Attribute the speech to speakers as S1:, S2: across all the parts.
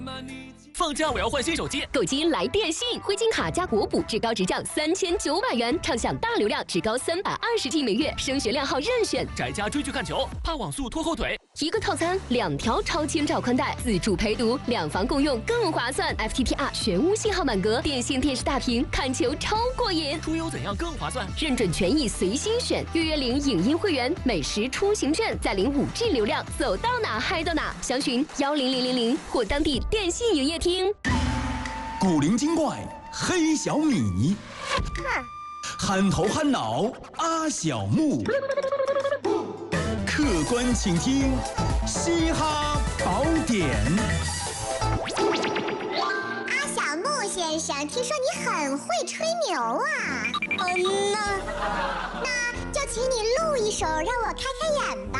S1: 放假我要换新手机，
S2: 购机来电信，灰金卡加国补，至高直降3900元，畅享大流量，至高320G 每月，升学靓号任选。
S1: 宅家追剧看球，怕网速拖后腿。
S2: 一个套餐2条超千兆宽带，自助陪读，2房共用更划算。FTTR 全屋信号满格，电信电视大屏，看球超过瘾。
S1: 出游怎样更划算？
S2: 认准权益随心选，预约领影音会员，每时出行券，再领5G 流量，走到哪嗨到哪。详询10000或当地电信营业厅。
S3: 古灵精怪黑小米，憨头憨脑阿小木，客观请听嘻哈宝典。
S4: 阿小木先生，听说你很会吹牛啊？那就请你录一首让我开开眼吧。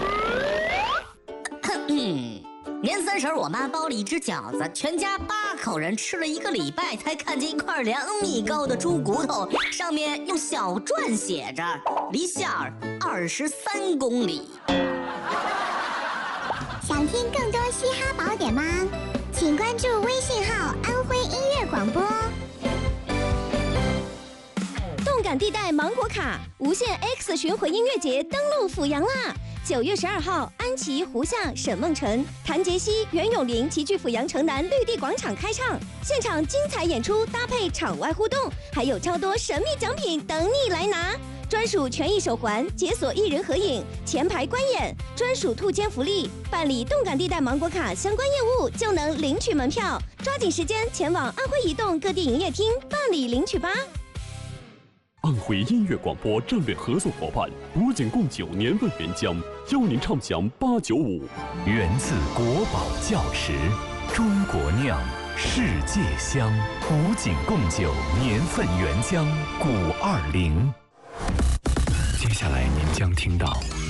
S5: 年30我妈包了一只饺子，全家8口人吃了1个礼拜，才看见一块2米高的猪骨头，上面用小篆写着“离馅儿23公里”。
S4: 想听更多嘻哈宝典吗？请关注微信号“安徽音乐广播”。
S6: 动感地带芒果卡无限 X 巡回音乐节登陆阜阳啦！9月12号，安琪、胡夏、沈梦辰、谭杰希、袁咏琳齐聚阜阳城南绿地广场开唱，现场精彩演出搭配场外互动，还有超多神秘奖品等你来拿。专属权益手环、解锁艺人合影、前排观演、专属兔签福利，办理动感地带芒果卡相关业务就能领取门票，抓紧时间前往安徽移动各地营业厅办理领取吧。
S7: 安徽音乐广播战略合作伙伴古井贡酒年份原浆，邀您畅享895。
S8: 源自国宝窖池，中国酿，世界香。古井贡酒年份原浆520。接下来您将听到